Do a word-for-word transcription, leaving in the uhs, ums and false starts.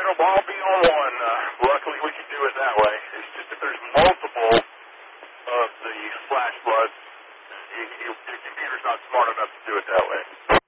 it'll all be on one. Uh, luckily, we can do it that way. It's just if there's multiple of the flash floods, you, you, your computer's not smart enough to do it that way.